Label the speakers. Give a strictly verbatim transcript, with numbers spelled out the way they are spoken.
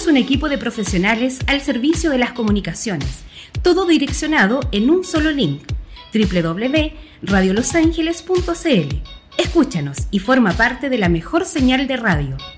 Speaker 1: un equipo de profesionales al servicio de las comunicaciones, todo direccionado en un solo link, doble u doble u doble u punto radio los ángeles punto c l. Escúchanos y forma parte de la mejor señal de radio.